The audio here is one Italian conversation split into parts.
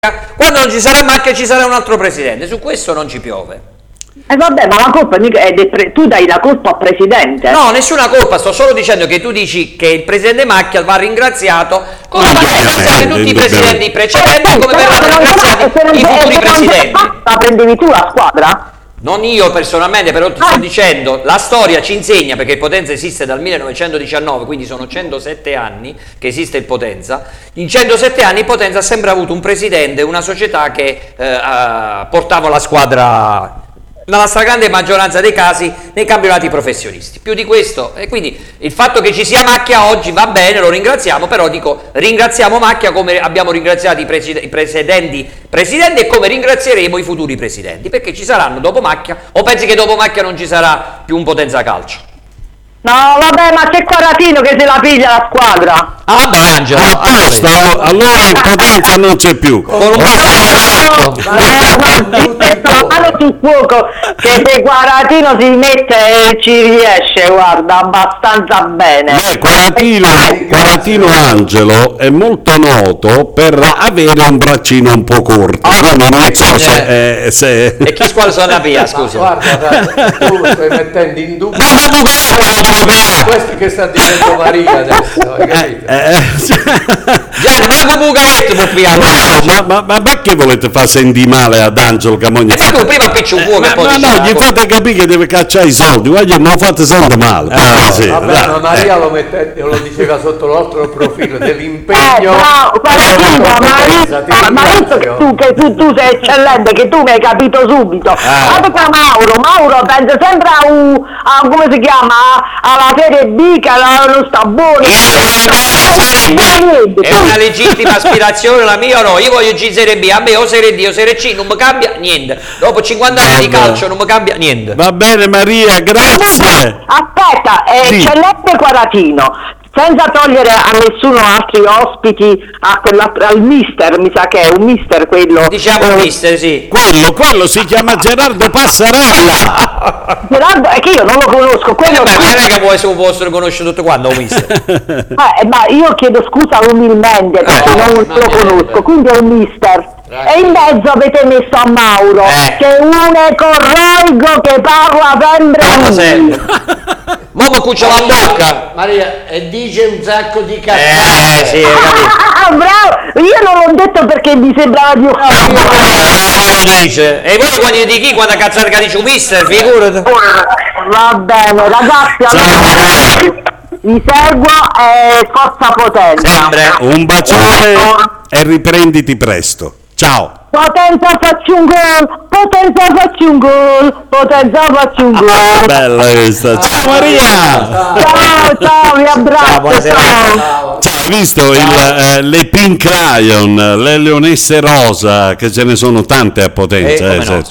quando non ci sarà Macchia ci sarà un altro presidente, su questo non ci piove. Vabbè, ma la colpa è tu dai la colpa al presidente. No, nessuna colpa, sto solo dicendo che tu dici che il presidente Macchia va ringraziato come vanno ringraziati tutti i presidenti precedenti, come verranno ringraziati i futuri presidenti. La prendevi tu la squadra? Non io personalmente, però ti sto dicendo, la storia ci insegna, perché il Potenza esiste dal 1919, quindi sono 107 anni che esiste il Potenza. In 107 anni il Potenza ha sempre avuto un presidente, una società che portava la squadra nella stragrande maggioranza dei casi nei campionati professionisti. Più di questo, e quindi il fatto che ci sia Macchia oggi va bene, lo ringraziamo, però dico ringraziamo Macchia come abbiamo ringraziato i presidenti e come ringrazieremo i futuri presidenti, perché ci saranno dopo Macchia, o pensi che dopo Macchia non ci sarà più un Potenza Calcio? No, vabbè, ma c'è Quaratino che se la piglia la squadra. Ah, beh, Angelo, allora il Potenza non c'è più. Mano sul fuoco che se Quaratino si mette ci riesce, guarda, abbastanza bene. Quaratino Angelo è molto noto per avere un braccino un po' corto. Non so se E chi squalsona via, scusa. Guarda, tu stai mettendo in dubbio questi che sta dicendo Maria adesso, hai capito? Gianni, ma la bucaetto può piano. ma perché volete far sentire male ad Angelo Camogna? Tu prima picci un fuoco e poi gli fate capire che deve cacciare i soldi, guarda, non fate sempre male. Vabbè, ma Maria lo diceva sotto l'altro profilo dell'impegno. Ma tu sei eccellente, che tu mi hai capito subito. Ma perché Mauro pensa sempre a come si chiama, alla Serie B, che non sta buono. È una legittima aspirazione la mia o no? Io voglio G Serie B, a me o Serie D o Serie C non mi cambia niente. Dopo 50 anni di calcio non mi cambia niente. Va bene Maria, grazie. Aspetta, eccellente Quaratino. Senza togliere a nessuno altri ospiti, al mister, mi sa che è un mister quello. Diciamo mister, sì. Quello si chiama Gerardo Passarella. Gerardo, è che io non lo conosco. Quello ma non è che può essere conosciuto tutto quando un mister. Ma io chiedo scusa umilmente perché non lo conosco, quindi è un mister. E in mezzo avete messo a Mauro, che è un corroigo che parla sempre. Ma cuccia la bocca. Maria, e dice un sacco di cazzate. Sì, bravo, io non l'ho detto perché mi sembrava di dice. E voi quando di chi quando cazzare che dice un mister, figurati. Va bene, ragazzi, vi seguo e forza Potenza. Sempre. Un bacione e riprenditi presto. Ciao. Potenza faccio un gol, Potenza faccio un gol, Potenza faccio un gol. Bella questa. Ciao Maria. Ciao, vi abbraccio. Ciao. Hai visto le Pink Lion, le leonesse rosa, che ce ne sono tante a Potenza.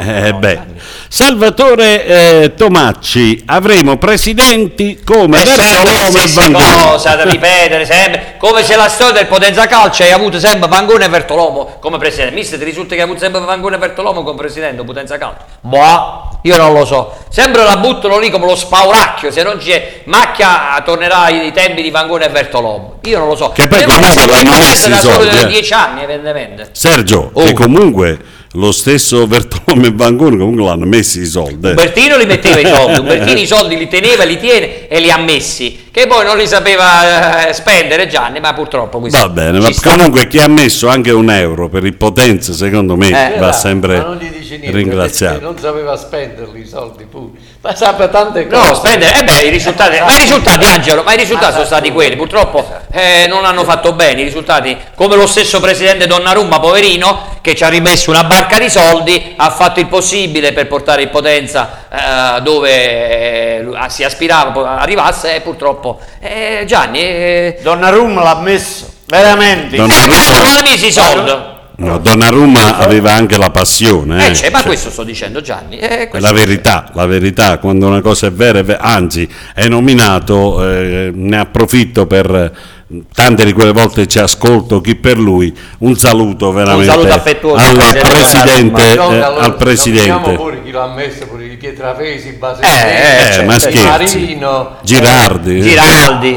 Salvatore Tomacci, avremo presidenti come Vertolome e Vangone. Cosa da ripetere sempre, come se la storia del Potenza Calcio hai avuto sempre Vangone e Vertolomo come presidente. Mister, ti risulta che hai avuto sempre Vangone e Vertolomo come presidente Potenza Calcio? Boh, io non lo so, sempre la buttano lì come lo spauracchio, se non c'è Macchia tornerà ai tempi di Vangone e Vertolomo. Io non lo so, che poi comunque l'hanno messi i soldi, 10 anni evidentemente. Sergio, che comunque lo stesso Vertolome e Vangone comunque l'hanno messi i soldi. Umbertino li metteva i soldi, Umbertino i soldi li teneva, li tiene e li ha messi, che poi non li sapeva spendere Gianni, ma purtroppo così. Va bene, ma comunque chi ha messo anche €1 per il Potenza, secondo me va sempre ringraziato. Non sapeva spenderli i soldi pure, ma sapeva tante cose. No, spendere, i risultati, Angelo, ma i risultati sono stati quelli, purtroppo non hanno fatto bene i risultati, come lo stesso presidente Donnarumma, poverino, che ci ha rimesso una barca di soldi, ha fatto il possibile per portare il Potenza dove si aspirava arrivasse e purtroppo Gianni Donnarumma l'ha messo veramente. non ha messo i soldi. No, Donnarumma aveva anche la passione. Ma questo sto dicendo Gianni. La verità, quando una cosa è vera, anzi è nominato, ne approfitto per tante di quelle volte ci ascolto, chi per lui, un saluto veramente, un saluto affettuoso al presidente. Pure chi l'ha messo, pure i Pietrafesi, ma scherzi. Marino, Girardi,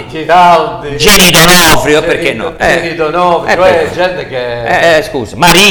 Geni Donofrio, perché no? Geni Donofrio, gente che scusa, Marini.